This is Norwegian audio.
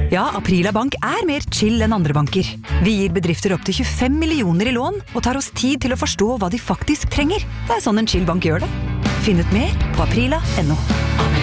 Ja, Aprila Bank mer chill enn andre banker. Vi gir bedrifter opp til 25 millioner i lån, og tar oss tid til å forstå hva de faktisk trenger. Det sånn en chill bank gjør det. Finn ut mer på aprila.no.